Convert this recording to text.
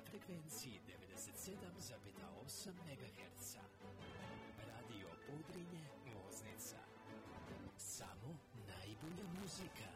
frekvenciji 97,8 MHz. Radio Podrinje Loznica. Samo najbolja muzika.